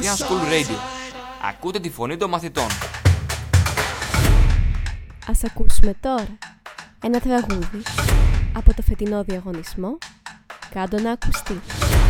European School Radio. Ακούτε τη φωνή των μαθητών. Ας ακούσουμε τώρα ένα τραγούδι από το φετινό διαγωνισμό «Κάντο να ακουστεί».